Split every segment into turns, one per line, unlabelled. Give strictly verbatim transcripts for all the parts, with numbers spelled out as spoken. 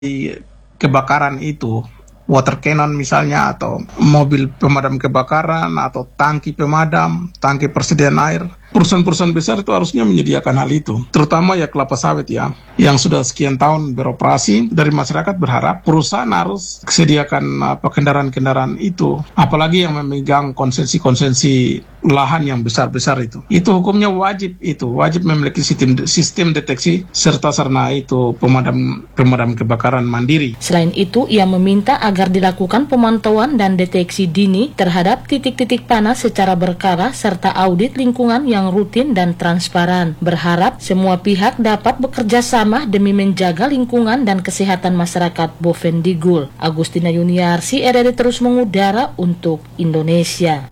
kebakaran itu, water cannon misalnya, atau mobil pemadam kebakaran, atau tangki pemadam, tangki persediaan air. Perusahaan-perusahaan besar itu harusnya menyediakan hal itu, terutama ya kelapa sawit ya, yang sudah sekian tahun beroperasi. Dari masyarakat berharap perusahaan harus sediakan apa kendaraan-kendaraan itu, apalagi yang memegang konsesi-konsesi lahan yang besar-besar itu. Itu hukumnya wajib, itu wajib memiliki sistem sistem deteksi serta sarana itu pemadam pemadam kebakaran mandiri.
Selain itu, ia meminta agar dilakukan pemantauan dan deteksi dini terhadap titik-titik panas secara berkala serta audit lingkungan yang rutin dan transparan. Berharap semua pihak dapat bekerja sama demi menjaga lingkungan dan kesehatan masyarakat Bovendigul. Agustina Yuniarsi, R R I terus mengudara untuk Indonesia.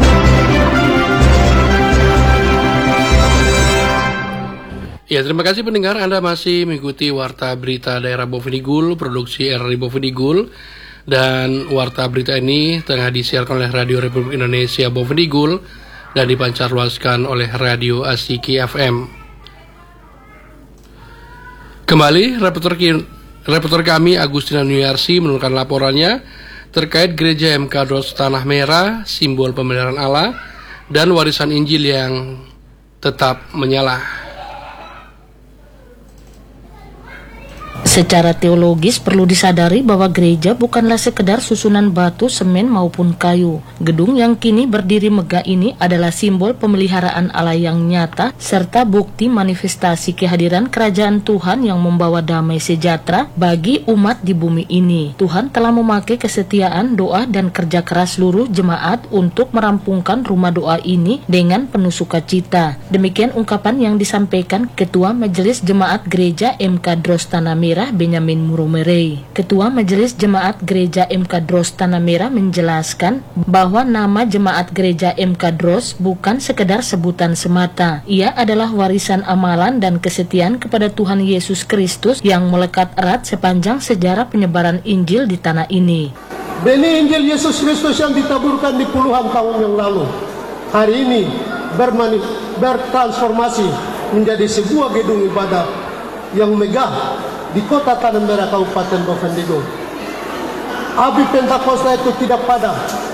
Ya, terima kasih pendengar, Anda masih mengikuti Warta Berita Daerah Bovendigul, produksi R R I Bovendigul. Dan Warta Berita ini tengah disiarkan oleh Radio Republik Indonesia Bovendigul dan dipancarluaskan oleh Radio Asiki F M. Kembali, reporter, reporter kami Agustina Nuyarsi menurunkan laporannya terkait Gereja M K Dros Tanah Merah, simbol pemeliharaan Allah, dan warisan Injil yang tetap menyala.
Secara teologis perlu disadari bahwa gereja bukanlah sekedar susunan batu, semen maupun kayu. Gedung yang kini berdiri megah ini adalah simbol pemeliharaan Allah yang nyata serta bukti manifestasi kehadiran kerajaan Tuhan yang membawa damai sejahtera bagi umat di bumi ini. Tuhan telah memakai kesetiaan, doa, dan kerja keras seluruh jemaat untuk merampungkan rumah doa ini dengan penuh sukacita. Demikian ungkapan yang disampaikan Ketua Majelis Jemaat Gereja M K Dros Tanah Merah Benyamin Muromerei. Ketua Majelis Jemaat Gereja M K Dros Tanah Merah menjelaskan bahwa nama Jemaat Gereja M K Dros bukan sekedar sebutan semata. Ia adalah warisan amalan dan kesetiaan kepada Tuhan Yesus Kristus yang melekat erat sepanjang sejarah penyebaran Injil di tanah ini.
Benih Injil Yesus Kristus yang ditaburkan di puluhan tahun yang lalu, hari ini bermani, bertransformasi menjadi sebuah gedung ibadah yang megah di kota Tanah Merah, Kabupaten Bovendigul. Api Pentakosta itu tidak padam.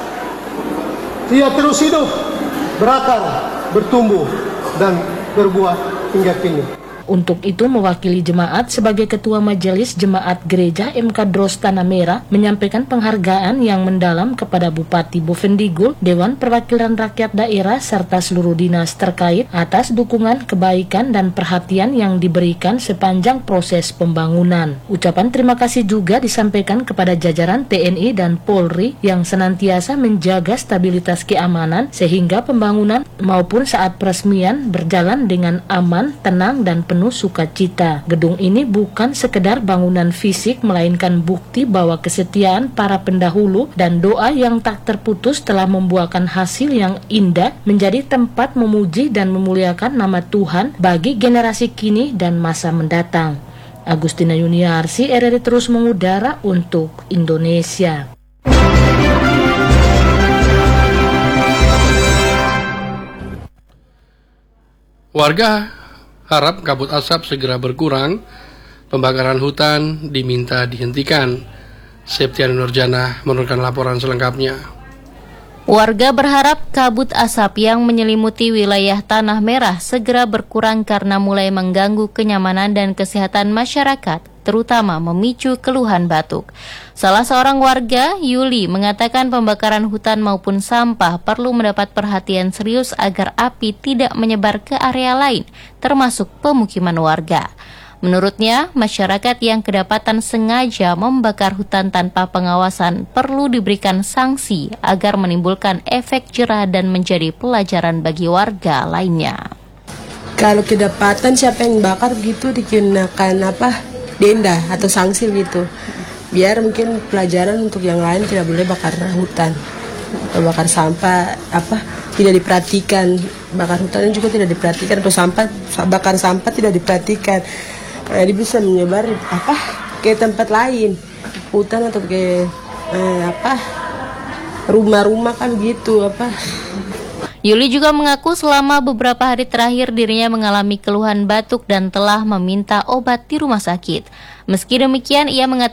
Ia terus hidup, berakar, bertumbuh, dan berbuah hingga kini.
Untuk itu, mewakili jemaat sebagai Ketua Majelis Jemaat Gereja M K Dros Tanah Merah menyampaikan penghargaan yang mendalam kepada Bupati Bovendigul, Dewan Perwakilan Rakyat Daerah, serta seluruh dinas terkait atas dukungan, kebaikan, dan perhatian yang diberikan sepanjang proses pembangunan. Ucapan terima kasih juga disampaikan kepada jajaran T N I dan Polri yang senantiasa menjaga stabilitas keamanan sehingga pembangunan maupun saat peresmian berjalan dengan aman, tenang, dan penuh penuh sukacita. Gedung ini bukan sekedar bangunan fisik, melainkan bukti bahwa kesetiaan para pendahulu dan doa yang tak terputus telah membuahkan hasil yang indah, menjadi tempat memuji dan memuliakan nama Tuhan bagi generasi kini dan masa mendatang. Agustina Yuniarsi, R R I terus mengudara untuk Indonesia.
Warga harap kabut asap segera berkurang, pembakaran hutan diminta dihentikan. Septian Nurjana menurunkan laporan selengkapnya.
Warga berharap kabut asap yang menyelimuti wilayah Tanah Merah segera berkurang karena mulai mengganggu kenyamanan dan kesehatan masyarakat, terutama memicu keluhan batuk. Salah seorang warga, Yuli, mengatakan pembakaran hutan maupun sampah perlu mendapat perhatian serius agar api tidak menyebar ke area lain, termasuk pemukiman warga. Menurutnya, masyarakat yang kedapatan sengaja membakar hutan tanpa pengawasan perlu diberikan sanksi agar menimbulkan efek jerah dan menjadi pelajaran bagi warga lainnya.
Kalau kedapatan siapa yang bakar gitu dikenakan apa? Denda atau sanksi gitu. Biar mungkin pelajaran untuk yang lain, tidak boleh bakar hutan. Atau bakar sampah apa? Tidak diperhatikan. Bakar hutan juga tidak diperhatikan, atau sampah bakar sampah tidak diperhatikan. Nah, dia bisa menyebar apa ke tempat lain, hutan atau ke eh, apa rumah-rumah kan gitu apa.
Yuli juga mengaku selama beberapa hari terakhir dirinya mengalami keluhan batuk dan telah meminta obat di rumah sakit. Meski demikian, ia mengatakan